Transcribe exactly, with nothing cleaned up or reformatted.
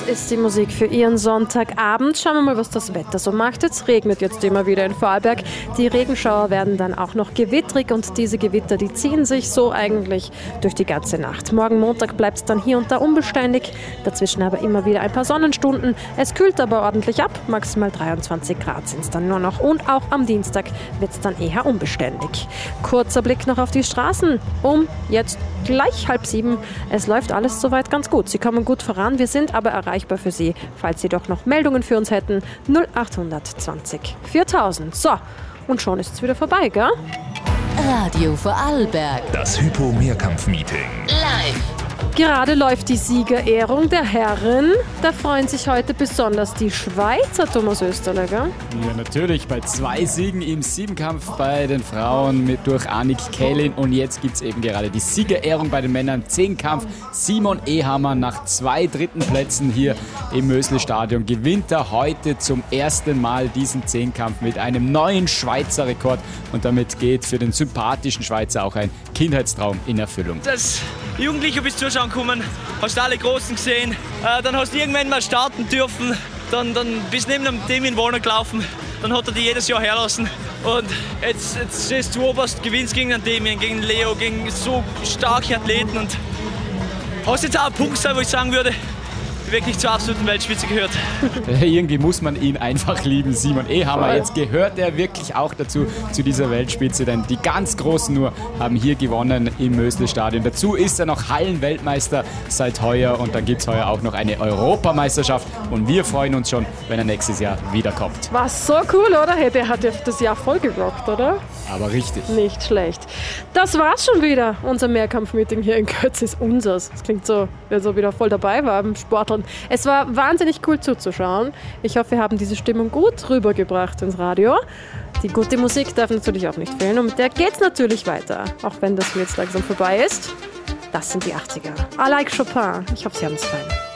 ist die Musik für Ihren Sonntagabend. Schauen wir mal, was das Wetter so macht. Es regnet jetzt immer wieder in Vorarlberg. Die Regenschauer werden dann auch noch gewittrig und diese Gewitter, die ziehen sich so eigentlich durch die ganze Nacht. Morgen Montag bleibt es dann hier und da unbeständig. Dazwischen aber immer wieder ein paar Sonnenstunden. Es kühlt aber ordentlich ab. Maximal dreiundzwanzig Grad sind es dann nur noch. Und auch am Dienstag wird es dann eher unbeständig. Kurzer Blick noch auf die Straßen. Um jetzt gleich halb sieben. Es läuft alles soweit ganz gut. Sie kommen gut voran. Wir sind aber erreichbar für Sie, falls Sie doch noch Meldungen für uns hätten. null acht zwanzig viertausend. So, und schon ist es wieder vorbei, gell? Radio Vorarlberg. Das Hypo-Mehrkampf-Meeting. Live. Gerade läuft die Siegerehrung der Herren. Da freuen sich heute besonders die Schweizer, Thomas Österle, gell? Ja, natürlich. Bei zwei Siegen im Siebenkampf bei den Frauen mit durch Annik Kählin. Und jetzt gibt es eben gerade die Siegerehrung bei den Männern. Zehnkampf. Simon Ehammer nach zwei dritten Plätzen hier im Mösli-Stadion gewinnt er heute zum ersten Mal diesen Zehnkampf mit einem neuen Schweizer Rekord. Und damit geht für den sympathischen Schweizer auch ein Kindheitstraum in Erfüllung. Als Jugendlicher bist du zuschauen gekommen, hast alle Großen gesehen, äh, dann hast du irgendwann mal starten dürfen, dann, dann bist du neben dem Damien Warner gelaufen, dann hat er dich jedes Jahr herlassen und jetzt, jetzt stehst du oberst, gewinnst gegen den Damien, gegen Leo, gegen so starke Athleten und hast jetzt auch einen Punkt, wo ich sagen würde, wirklich zur absoluten Weltspitze gehört. Irgendwie muss man ihn einfach lieben, Simon Ehammer. Jetzt gehört er wirklich auch dazu, zu dieser Weltspitze, denn die ganz Großen nur haben hier gewonnen im Mösli-Stadion. Dazu ist er noch Hallenweltmeister seit heuer und dann gibt es heuer auch noch eine Europameisterschaft und wir freuen uns schon, wenn er nächstes Jahr wiederkommt. War so cool, oder? Hey, der hat ja das Jahr voll gerockt, oder? Aber richtig. Nicht schlecht. Das war's schon wieder. Unser Mehrkampf-Meeting hier in Götz ist unseres. Das klingt so, wer so wieder voll dabei war im Sportlern. Es war wahnsinnig cool zuzuschauen. Ich hoffe, wir haben diese Stimmung gut rübergebracht ins Radio. Die gute Musik darf natürlich auch nicht fehlen und mit der geht's natürlich weiter. Auch wenn das jetzt langsam vorbei ist. Das sind die achtziger. I like Chopin. Ich hoffe, Sie haben es fein.